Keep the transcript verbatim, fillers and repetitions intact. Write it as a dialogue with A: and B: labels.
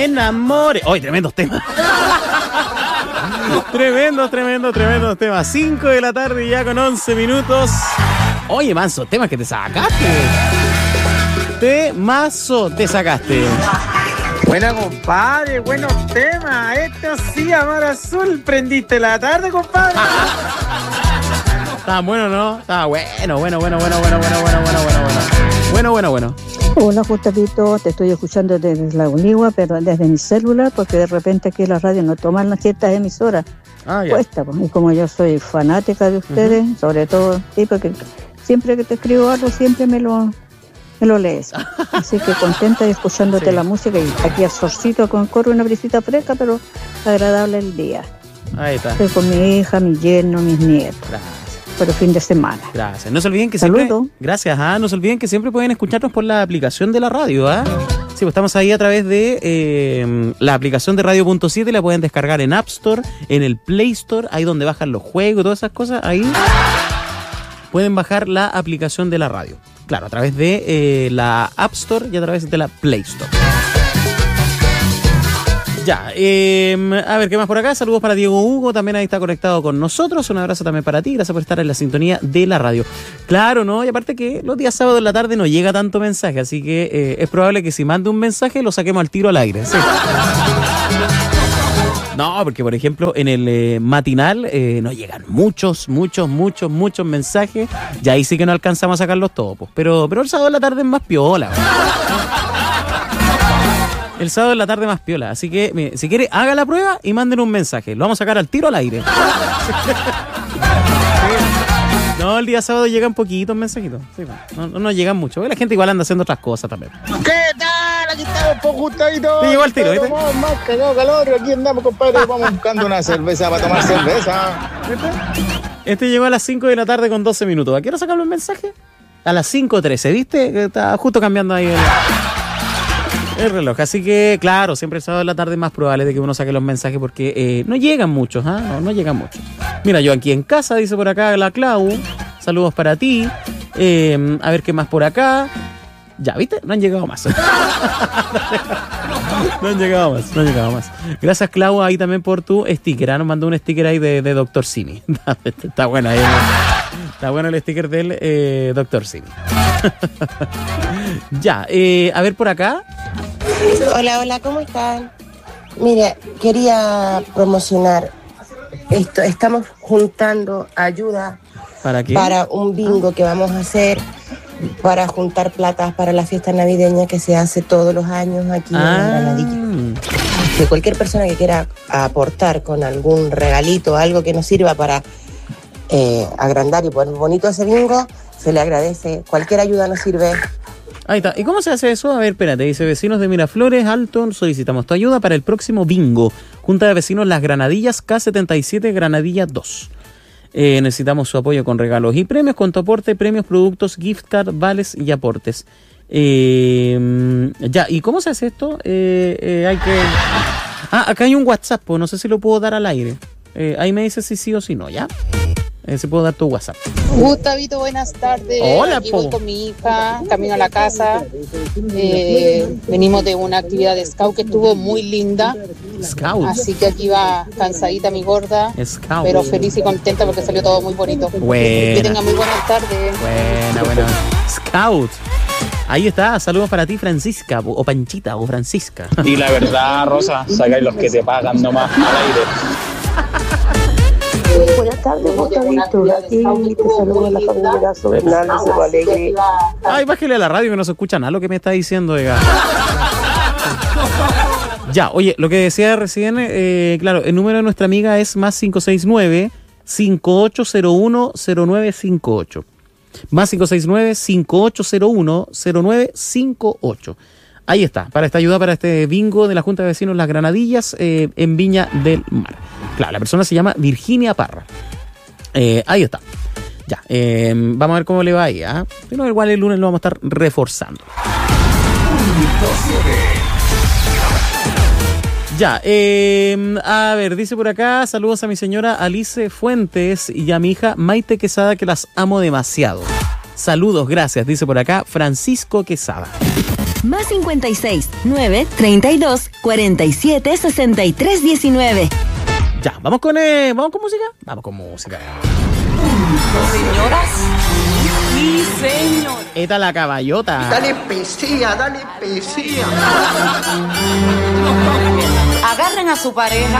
A: enamore. ¡Ay, tremendos temas! Tremendos, tremendos, tremendos temas. cinco de la tarde ya con once minutos. Oye, manso, temas que te sacaste. Temazo te sacaste.
B: Buena, compadre, buenos temas. Esto sí, Amor Azul. Prendiste la tarde, compadre.
A: Estaba bueno, ¿no? Estaba bueno, bueno, bueno, bueno, bueno, bueno, bueno, bueno, bueno, bueno. Bueno, bueno, bueno.
C: Hola, Gustavito, te estoy escuchando desde la Unigua, pero desde mi celular, porque de repente aquí la radio no toman las ciertas emisoras.
A: Ah, ya.
C: Cuesta, pues. Y como yo soy fanática de ustedes, uh-huh. sobre todo, sí, porque siempre que te escribo algo, siempre me lo, me lo lees. Así que contenta y escuchándote sí. la música. Y aquí a Sorcito con corre una brisita fresca, pero agradable el día.
A: Ahí está.
C: Estoy con mi hija, mi yerno, mis nietos.
A: Gracias.
C: Pero fin de semana.
A: Gracias. No se olviden que siempre...
C: Saludos.
A: Gracias. ¿ah? No se olviden que siempre pueden escucharnos por la aplicación de la radio. ¿ah? Sí, pues estamos ahí a través de eh, la aplicación de Radio Punto siete. La pueden descargar en App Store, en el Play Store, ahí donde bajan los juegos, todas esas cosas. Ahí pueden bajar la aplicación de la radio. Claro, a través de eh, la App Store y a través de la Play Store. Ya, eh, a ver, ¿qué más por acá? Saludos para Diego Hugo, también ahí está conectado con nosotros. Un abrazo también para ti, gracias por estar en la sintonía de la radio. Claro, ¿no? Y aparte que los días sábados en la tarde no llega tanto mensaje, así que eh, es probable que si mande un mensaje lo saquemos al tiro al aire. ¿Sí? No, porque por ejemplo en el eh, matinal eh, nos llegan muchos, muchos, muchos, muchos mensajes. Y ahí sí que no alcanzamos a sacarlos todos. Pues. Pero, pero el sábado en la tarde es más piola. El sábado en la tarde más piola. Así que, mire, si quiere, haga la prueba y manden un mensaje. Lo vamos a sacar al tiro al aire. No, el día sábado llegan poquitos mensajitos. Sí, no, no, no llegan mucho. Porque la gente igual anda haciendo otras cosas también.
B: ¿Qué tal? Aquí estamos, por Gustavito.
A: Sí, llegó al tiro, ¿viste?
B: Vamos, más cagado calor. Aquí andamos, compadre. Vamos buscando una cerveza para tomar cerveza.
A: ¿Viste? Este llegó a las cinco de la tarde con doce minutos. ¿A qué hora sacamos el mensaje? A las cinco trece, ¿viste? Está justo cambiando ahí el... el reloj, así que claro, siempre el sábado de la tarde es más probable de que uno saque los mensajes porque eh, no llegan muchos, ¿ah? No, no llegan muchos. Mira, yo aquí en casa, dice por acá la Clau, saludos para ti, eh, a ver qué más por acá. Ya, ¿viste? No han llegado más. No han llegado más, no han llegado más. Gracias, Clau, ahí también por tu sticker, ¿ah? Nos mandó un sticker ahí de, de doctor Simi. Está buena ahí. Está bueno el sticker del eh, doctor Simi. Ya, eh, a ver por acá.
D: Hola, hola, ¿cómo están? Mire, quería promocionar esto. Estamos juntando ayuda
A: ¿Para qué?
D: Para un bingo que vamos a hacer para juntar platas para la fiesta navideña que se hace todos los años aquí ah. en Granadilla. Que cualquier persona que quiera aportar con algún regalito, algo que nos sirva para eh, agrandar y poner bonito ese bingo, se le agradece. Cualquier ayuda nos sirve.
A: Ahí está. ¿Y cómo se hace eso? A ver, espérate. Dice, vecinos de Miraflores, Alton, solicitamos tu ayuda para el próximo bingo. Junta de vecinos Las Granadillas, K setenta y siete, Granadilla dos. Eh, necesitamos su apoyo con regalos y premios, con tu aporte, premios, productos, gift card, vales y aportes. Eh, ya, ¿y cómo se hace esto? Eh, eh, hay que... Ah, acá hay un WhatsApp, pues no sé si lo puedo dar al aire. Eh, ahí me dice si sí o si no, ¿ya? Eh, si puedo dar tu WhatsApp.
E: Gustavito, buenas tardes.
A: Hola,
E: Aquí
A: po.
E: voy con mi hija, camino a la casa. Eh, venimos de una actividad de scout que estuvo muy linda.
A: Scout.
E: Así que aquí va cansadita mi gorda.
A: Scout.
E: Pero feliz y contenta porque salió todo muy bonito.
A: Buena.
E: Que tenga muy buenas tardes.
A: Buena, buena. Scout. Ahí está, saludos para ti, Francisca, o Panchita, o Francisca.
F: Y la verdad, Rosa, sacáis los que te pagan nomás al aire.
C: Buenas tardes, Gustavito. Aquí te saludo a la familia Sobrinal, se alegre.
A: Ay, bájale a la radio que no se escucha nada lo que me está diciendo, oiga. Ya, oye, lo que decía recién, eh, claro, el número de nuestra amiga es más cinco seis nueve, cinco ocho cero uno, cero nueve cinco ocho. Más cinco seis nueve, cinco ocho cero uno, cero nueve cinco ocho. Ahí está, para esta ayuda, para este bingo de la Junta de Vecinos Las Granadillas eh, en Viña del Mar. Claro, la persona se llama Virginia Parra. Eh, ahí está. Ya, eh, vamos a ver cómo le va ahí. ¿eh? Pero igual el lunes lo vamos a estar reforzando. Ya, eh, a ver, dice por acá, saludos a mi señora Alice Fuentes y a mi hija Maite Quesada, que las amo demasiado. Saludos, gracias, dice por acá Francisco Quesada.
G: Más cincuenta y seis, nueve, treinta y dos, cuarenta y siete, sesenta y tres, diecinueve.
A: Ya, vamos con, eh, ¿vamos con música? Vamos con música.
H: Señoras y señores.
A: Esta la caballota.
I: Dale pesía, dale pesía.
H: Agarren a su pareja